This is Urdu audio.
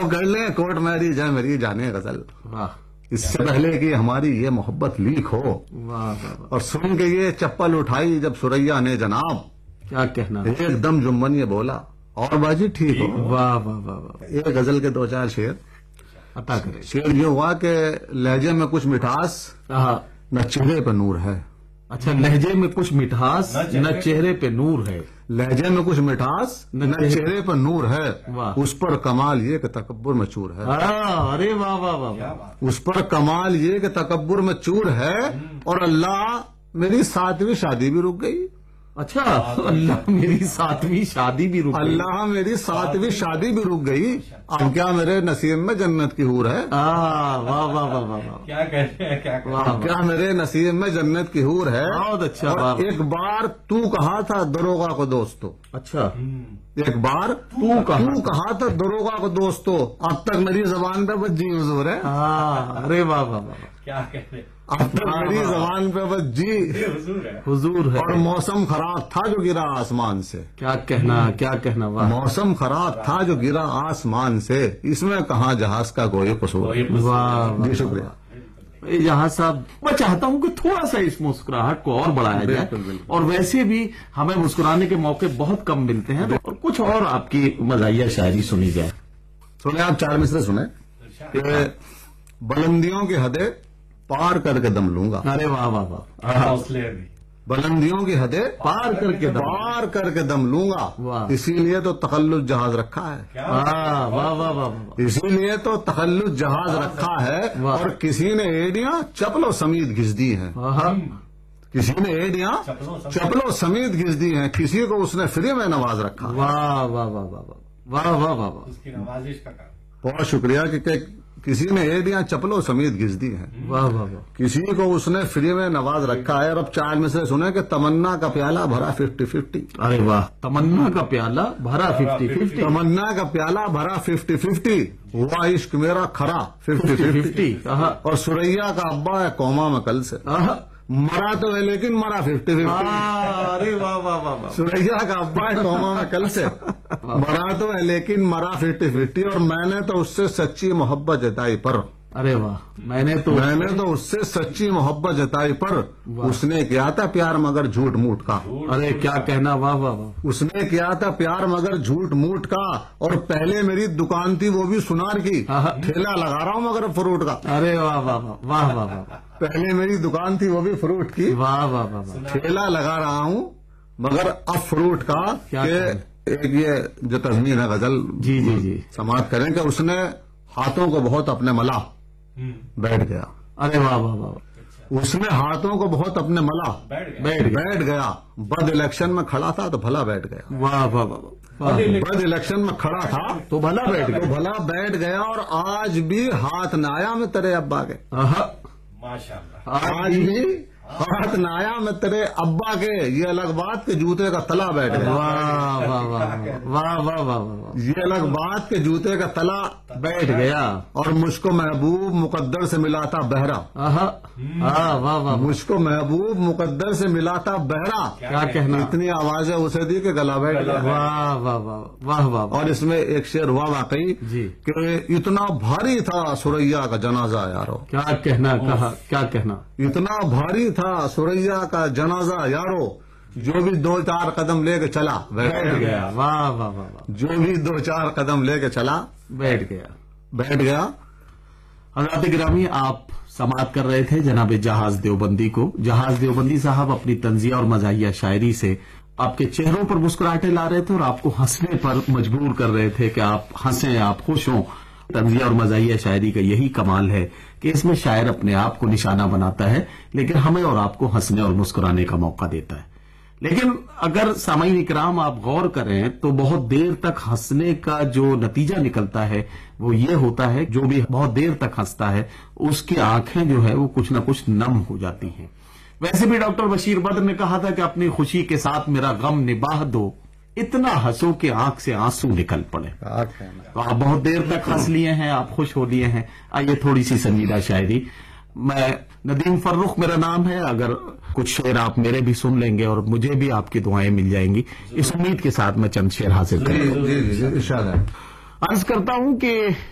اب کر لیں کوٹ میری جائے میری جانے غزل، واہ اس سے پہلے کہ ہماری یہ محبت لیک ہو، واہ واہ، اور سن کے یہ چپل اٹھائی جب سریا نے جناب، کیا کہنا، ایک دم جمن یہ بولا اور باجی ٹھیک ہو۔ واہ واہ واہ واہ، ایک غزل کے 2-4 شعر عطا کرے۔ شعر یہ ہوا کہ لہجے میں کچھ مٹھاس ہاں، نہ چہرے پہ نور ہے، اچھا لہجے میں کچھ مٹھاس نہ چہرے پہ نور ہے، لہجے میں کچھ مٹھاس نہ چہرے پہ نور ہے، واہ۔ اس پر کمال یہ کہ تکبر میں چور ہے، ارے واہ واہ واہ واہ، اس پر کمال یہ کہ تکبر میں چور ہے، اور اللہ میری 7ویں شادی بھی رک گئی، اچھا اللہ میری 7ویں شادی بھی رک گئی، اللہ میری 7ویں شادی بھی رک گئی، اب کیا میرے نصیب میں جنت کی حور ہے، واہ واہ واہ واہ واہ، کیا کہتے ہیں، کیا واہ اب کیا میرے نصیب میں جنت کی حور ہے، بہت اچھا، اور واہ، ایک بار تو کہا تھا دروغہ کو دوستو، اچھا ایک بار تو کہا تھا دروغہ کو دوستو، اب تک میری زبان پہ بس جی حضور ہے، ہاں، ارے واہ واہ واہ، کیا کہتے ہیں، اب تک میری زبان پہ بس جی، حضور ہے، حضور ہے، اور موسم خراب تھا جو گرا آسمان سے، کیا کہنا، واہ موسم خراب تھا جو گرا آسمان سے، اس میں کہاں جہاز کا کوئی قصور، واہ، جی شکریہ۔ یہاں صاحب میں چاہتا ہوں کہ تھوڑا سا اس مسکراہٹ کو اور بڑھایا جائے، بالکل، بالکل۔ اور ویسے بھی ہمیں مسکرانے کے موقع بہت کم ملتے ہیں، اور کچھ اور آپ کی مزاحیہ شاعری سنی جائے۔ سنیں آپ 4 مصرے سنیں کہ بلندیوں کی حدیں پار کر کے دم لوں گا، ارے واہ واہ واہ، حوصلے بھی، بلندیوں کی حدیں پار کر کے دم لوں گا، واہ۔ اسی لیے تو تخلص جہاز رکھا ہے، واہ واہ واہ واہ، اسی لیے تو تخلص جہاز رکھا ہے، واہ۔ اور کسی نے ایڈیاں چپلوں سمیت گھس دی ہیں، واہ کسی نے ایڈیاں چپلوں سمیت گھس دی ہیں، کسی کو اس نے فری میں نواز رکھا ہے۔ واہ واہ واہ واہ واہ واہ واہ، اس کی نوازش کا کام، بہت شکریہ کہ کسی نے ایڈیاں چپلوں سمیت گھس دی ہیں، واہ واہ واہ، کسی کو اس نے فری میں نواز رکھا ہے۔ اور اب 4 میں سے سنیں کہ تمنا کا پیالہ بھرا 50-50، ارے واہ، تمنا کا پیالہ بھرا 50-50، تمنا کا پیالہ بھرا 50-50، ہوا عشق میرا کھرا 50-50، اور سریا کا ابا ہے کوما میں کل سے، مرا تو ہے لیکن مرا 50-50، ارے واہ واہ واہ واہ، سریا کا ابا ہے کوما میں کل سے، مرا تو ہے لیکن مرا 50-50، اور میں نے تو اس سے سچی محبت جتائی پر، ارے واہ، میں نے تو اس سے سچی محبت جتائی پر، اس نے کیا تھا پیار مگر جھوٹ موٹ کا، ارے کیا کہنا، واہ واہ واہ، اس نے کیا تھا پیار مگر جھوٹ موٹ کا، اور پہلے میری دکان تھی وہ بھی سنار کی، ٹھیلا لگا رہا ہوں مگر فروٹ کا، ارے واہ واہ واہ واہ واہ واہ، پہلے میری دکان تھی وہ بھی فروٹ کی، واہ واہ واہ واہ، ٹھیلا لگا رہا ہوں مگر اب فروٹ کا، کیا کہ ایک یہ جو تضمین ہے غزل جی جی جی، سماعت کریں کہ اس نے ہاتھوں کو بہت اپنے ملا بیٹھ گیا، ارے واہ واہ واہ، اس نے ہاتھوں کو بہت اپنے ملا بیٹھ گیا، بد الیکشن میں کھڑا تھا تو بھلا بیٹھ گیا، واہ واہ واہ، بد الیکشن میں کھڑا تھا تو بھلا بیٹھ گیا، اور آج بھی ہاتھ نہ آیا میں تیرے ابا کے، ماشاء اللہ، آج بھی ہاتھ نہ آیا میں تیرے ابا کے، یہ الگ بات کہ جوتے کا تلا بیٹھ گیا، واہ واہ واہ واہ واہ واہ، یہ الگ بات کہ جوتے کا تلا بیٹھ گیا، اور مجھ کو محبوب مقدر سے ملا تھا بہرا، واہ واہ واہ، مجھ کو محبوب مقدر سے ملا تھا بہرا، کیا کہنا، اتنی آوازیں اسے دی کہ گلا بیٹھ گیا، واہ واہ واہ واہ واہ، اور اس میں ایک شعر ہوا واقعی جی، کہ اتنا بھاری تھا سریا کا جنازہ یارو، کیا کہنا، کیا کہنا، اتنا بھاری تھا سریا کا جنازہ یارو، جو بھی 2-4 قدم لے کے چلا بیٹھ گیا، واہ واہ واہ، جو بھی 2-4 قدم لے کے چلا بیٹھ گیا۔ حضرات گرامی، آپ سماعت کر رہے تھے جناب جہاز دیوبندی کو۔ جہاز دیوبندی صاحب اپنی طنزیہ اور مزاحیہ شاعری سے آپ کے چہروں پر مسکراہٹیں لا رہے تھے اور آپ کو ہنسنے پر مجبور کر رہے تھے کہ آپ ہنسیں، آپ خوش ہوں۔ طنزیہ اور مزاحیہ شاعری کا یہی کمال ہے کہ اس میں شاعر اپنے آپ کو نشانہ بناتا ہے لیکن ہمیں اور آپ کو ہنسنے اور مسکرانے کا موقع دیتا ہے۔ لیکن اگر سامعین اکرام آپ غور کریں تو بہت دیر تک ہنسنے کا جو نتیجہ نکلتا ہے وہ یہ ہوتا ہے جو بھی بہت دیر تک ہنستا ہے اس کی آنکھیں جو ہے وہ کچھ نہ کچھ نم ہو جاتی ہیں۔ ویسے بھی ڈاکٹر بشیر بدر نے کہا تھا کہ اپنی خوشی کے ساتھ میرا غم نباہ دو، اتنا ہنسو کہ آنکھ سے آنسو نکل پڑے۔ تو آپ بہت دیر تک ہنس لیے ہیں، آپ خوش ہو لیے ہیں۔ آئیے تھوڑی سی سنجیدہ شاعری۔ میں ندیم فرخ میرا نام ہے، اگر کچھ شعر آپ میرے بھی سن لیں گے اور مجھے بھی آپ کی دعائیں مل جائیں گی، اس امید کے ساتھ میں چند شعر حاصل کروں گا۔ عرض کرتا ہوں کہ